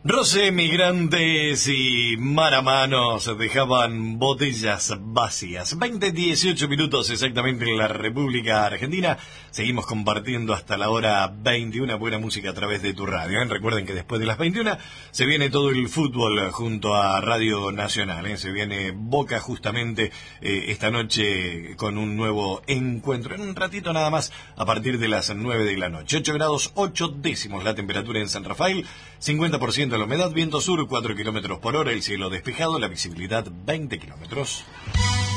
Roce, migrantes y maramanos dejaban botellas vacías. 18 minutos exactamente en la República Argentina. Seguimos compartiendo hasta la hora 21 buena música a través de tu radio. Recuerden que después de las 21 se viene todo el fútbol junto a Radio Nacional. Se viene Boca justamente esta noche con un nuevo encuentro. En un ratito nada más a partir de las 9 de la noche. 8 grados 8 décimos la temperatura en San Rafael. 50% de la humedad, viento sur 4 kilómetros por hora, el cielo despejado, la visibilidad 20 kilómetros.